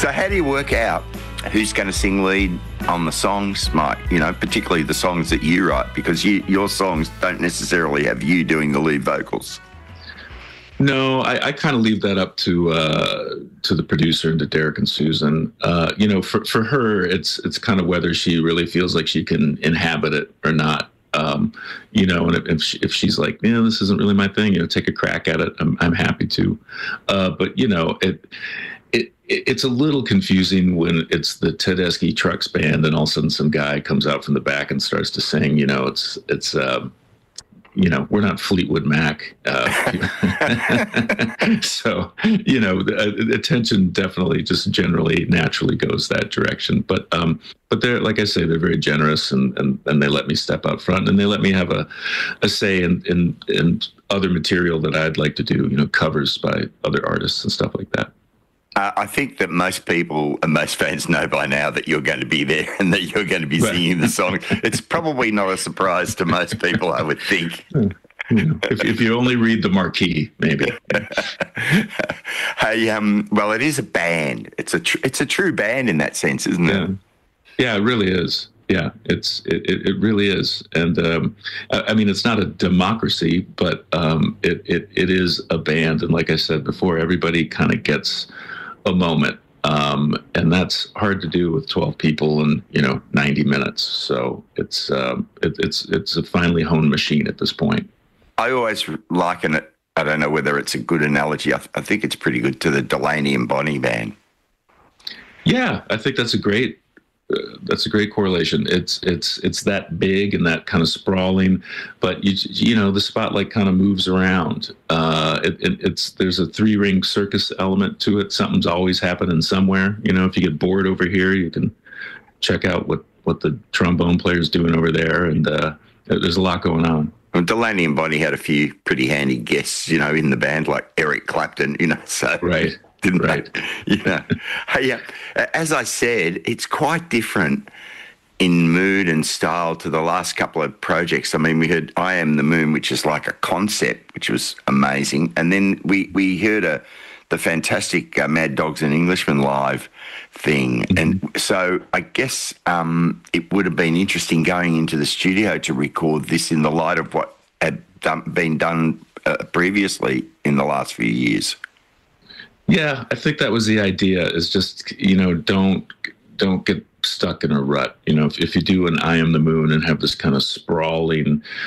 So how do you work out who's going to sing lead on the songs, Mike? You know, particularly the songs that you write, because your songs don't necessarily have you doing the lead vocals. No, I kind of leave that up to the producer and to Derek and Susan. You know, for her, it's kind of whether she really feels like she can inhabit it or not. You know, and if she's like, yeah, this isn't really my thing, you know, take a crack at it. I'm happy to. But you know, it's a little confusing when it's the Tedeschi Trucks band and all of a sudden some guy comes out from the back and starts to sing. You know, it's you know, we're not Fleetwood Mac. So, you know, the attention definitely just generally naturally goes that direction. But they're, like I say, they're very generous and they let me step out front and they let me have a say in other material that I'd like to do, you know, covers by other artists and stuff like that. I think that most people and most fans know by now that you're going to be there and that you're going to be singing the song. It's probably not a surprise to most people, I would think. If you only read the marquee, maybe. Hey, well, it is a band. It's a true band in that sense, isn't it? Yeah, it really is. Yeah, it really is. And I mean, it's not a democracy, but it is a band. And like I said before, everybody kind of gets a moment, and that's hard to do with 12 people and, you know, 90 minutes. So it's a finely honed machine at this point. I always liken it, I don't know whether it's a good analogy, I think it's pretty good, to the Delaney and Bonnie band. Yeah, I think that's a great correlation. It's that big and that kind of sprawling, but you know, the spotlight kind of moves around. There's a 3-ring circus element to it. Something's always happening somewhere. You know, if you get bored over here, you can check out what the trombone player's doing over there, and there's a lot going on. Well, Delaney and Bonnie had a few pretty handy guests, you know, in the band, like Eric Clapton, you know, so right. Didn't right. They? You know, hey, as I said, it's quite different in mood and style to the last couple of projects. I mean, we heard I Am the Moon, which is like a concept, which was amazing. And then we heard the fantastic Mad Dogs and Englishmen live thing. Mm-hmm. And so I guess it would have been interesting going into the studio to record this in the light of what had been done previously in the last few years. Yeah, I think that was the idea, is just, you know, don't get stuck in a rut. You know, if you do an I Am the Moon and have this kind of sprawling